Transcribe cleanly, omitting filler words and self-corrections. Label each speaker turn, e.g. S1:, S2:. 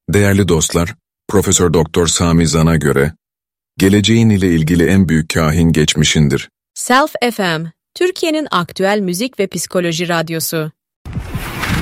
S1: Değerli dostlar, Profesör Doktor Sami Zan'a göre, geleceğin ile ilgili en büyük kahin geçmişindir.
S2: Self FM, Türkiye'nin aktüel müzik ve psikoloji radyosu.